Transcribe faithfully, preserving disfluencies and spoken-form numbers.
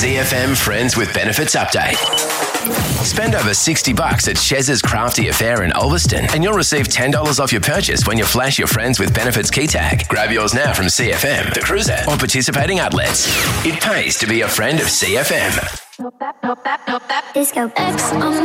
C F M Friends with Benefits Update. Spend over sixty bucks at Chez's Crafty Affair in Ulverston and you'll receive ten dollars off your purchase when you flash your Friends with Benefits key tag. Grab yours now from C F M, The Cruiser, or participating outlets. It pays to be a friend of C F M. Disco X on